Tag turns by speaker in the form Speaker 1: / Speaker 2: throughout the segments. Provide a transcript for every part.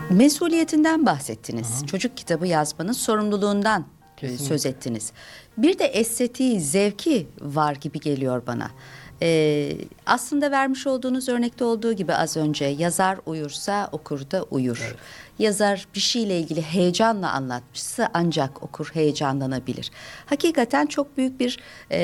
Speaker 1: Mesuliyetinden bahsettiniz.
Speaker 2: Hı.
Speaker 1: Çocuk kitabı yazmanın sorumluluğundan
Speaker 2: Kesinlikle.
Speaker 1: söz ettiniz. Bir de estetiği, zevki var gibi geliyor bana. Aslında vermiş olduğunuz örnekte olduğu gibi az önce yazar uyursa okur da uyur.
Speaker 2: Evet.
Speaker 1: Yazar bir şeyle ilgili heyecanla anlatmışsa ancak okur heyecanlanabilir. Hakikaten çok büyük bir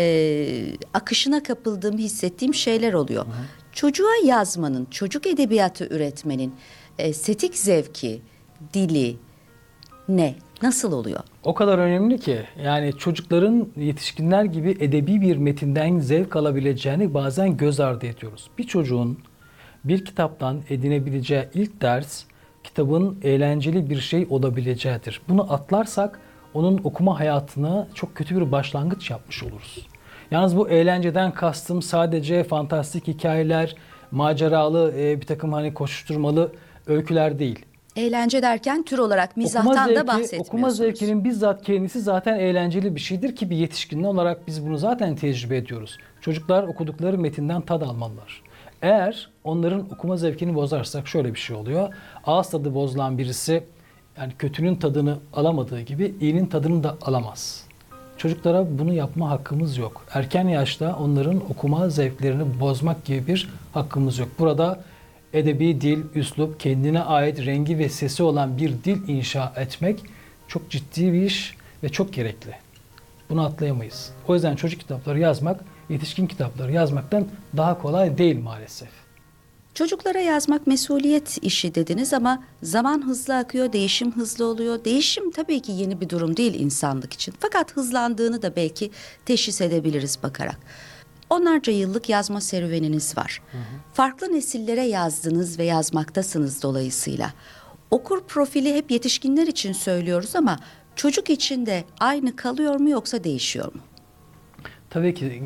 Speaker 1: akışına kapıldığım, hissettiğim şeyler oluyor. Çocuğa yazmanın, çocuk edebiyatı üretmenin estetik zevki, dili ne? Nasıl oluyor?
Speaker 2: O kadar önemli ki yani çocukların yetişkinler gibi edebi bir metinden zevk alabileceğini bazen göz ardı ediyoruz. Bir çocuğun bir kitaptan edinebileceği ilk ders kitabın eğlenceli bir şey olabileceğidir. Bunu atlarsak onun okuma hayatına çok kötü bir başlangıç yapmış oluruz. Yalnız bu eğlenceden kastım sadece fantastik hikayeler, maceralı bir takım hani koşuşturmalı öyküler değil.
Speaker 1: Eğlence derken tür olarak mizahtan da bahsetmiyorsunuz.
Speaker 2: Okuma zevkinin bizzat kendisi zaten eğlenceli bir şeydir ki bir yetişkin olarak biz bunu zaten tecrübe ediyoruz. Çocuklar okudukları metinden tad almalılar. Eğer onların okuma zevkini bozarsak şöyle bir şey oluyor. Ağız tadı bozulan birisi yani kötünün tadını alamadığı gibi iyinin tadını da alamaz. Çocuklara bunu yapma hakkımız yok. Erken yaşta onların okuma zevklerini bozmak gibi bir hakkımız yok. Burada edebi dil, üslup, kendine ait rengi ve sesi olan bir dil inşa etmek çok ciddi bir iş ve çok gerekli. Bunu atlayamayız. O yüzden çocuk kitapları yazmak, yetişkin kitapları yazmaktan daha kolay değil maalesef.
Speaker 1: Çocuklara yazmak mesuliyet işi dediniz ama zaman hızlı akıyor, değişim hızlı oluyor. Değişim tabii ki yeni bir durum değil insanlık için. Fakat hızlandığını da belki teşhis edebiliriz bakarak. Onlarca yıllık yazma serüveniniz var. Farklı nesillere yazdınız ve yazmaktasınız dolayısıyla. Okur profili hep yetişkinler için söylüyoruz ama çocuk için de aynı kalıyor mu yoksa değişiyor mu?
Speaker 2: Tabii ki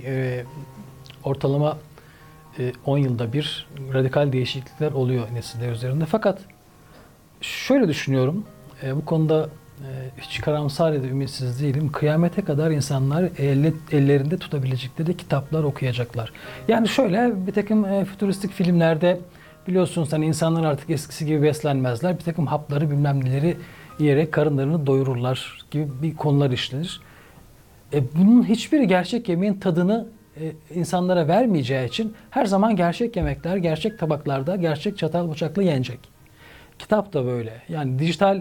Speaker 2: ortalama 10 yılda bir radikal değişiklikler oluyor nesiller üzerinde. Fakat şöyle düşünüyorum, bu konuda hiç karamsar ya da ümitsiz değilim. Kıyamete kadar insanlar ellerinde tutabilecekleri kitaplar okuyacaklar. Yani şöyle bir takım fütüristik filmlerde biliyorsunuz hani insanlar artık eskisi gibi beslenmezler. Bir takım hapları bilmem neleri yiyerek karınlarını doyururlar gibi bir konular işlenir. Bunun hiçbiri gerçek yemeğin tadını insanlara vermeyeceği için her zaman gerçek yemekler, gerçek tabaklarda, gerçek çatal bıçakla yenecek. Kitap da böyle. Yani dijital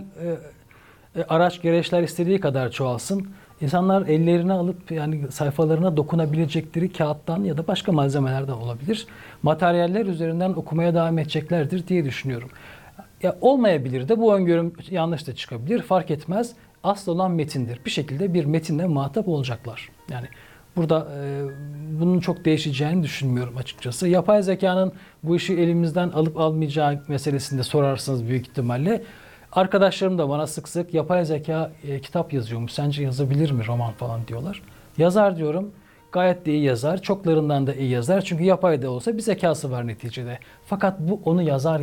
Speaker 2: araç gereçler istediği kadar çoğalsın. İnsanlar ellerine alıp yani sayfalarına dokunabilecekleri kağıttan ya da başka malzemelerden olabilir. Materyaller üzerinden okumaya devam edeceklerdir diye düşünüyorum. Ya olmayabilir de bu öngörüm yanlış da çıkabilir. Fark etmez. Asıl olan metindir. Bir şekilde bir metinle muhatap olacaklar. Yani burada bunun çok değişeceğini düşünmüyorum açıkçası. Yapay zekanın bu işi elimizden alıp almayacağı meselesinde sorarsınız büyük ihtimalle. Arkadaşlarım da bana sık sık yapay zeka kitap yazıyormuş. Sence yazabilir mi roman falan diyorlar. Yazar diyorum. Gayet de iyi yazar. Çoklarından da iyi yazar. Çünkü yapay da olsa bir zekası var neticede. Fakat bu onu yazar